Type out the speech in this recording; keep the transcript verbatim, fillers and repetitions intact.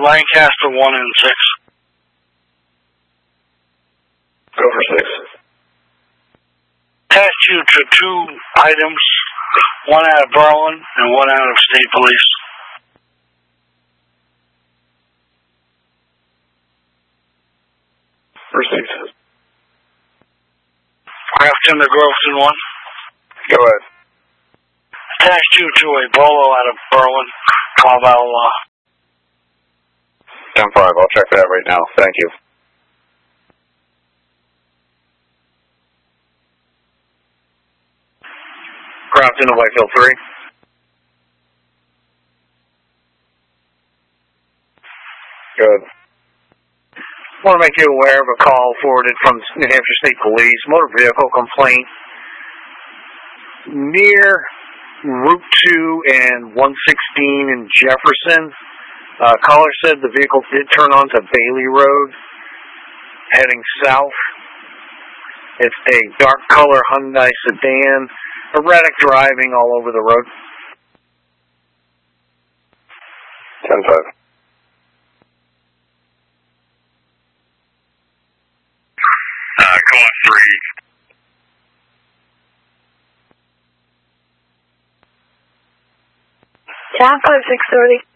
Lancaster one and six. Go for six. Attached you to two items, one out of Berlin and one out of State Police. Received. Grafton to Groveton one. Go ahead. Attached you to a bolo out of Berlin, twelve hour law. ten five, I'll check that right now. Thank you. Grafton to Whitefield three. Good. I want to make you aware of a call forwarded from New Hampshire State Police, motor vehicle complaint near Route two and one sixteen in Jefferson. Uh, caller said the vehicle did turn onto Bailey Road, heading south. It's a dark color Hyundai sedan, erratic driving all over the road. ten five. Uh, go on three. Town code six thirty.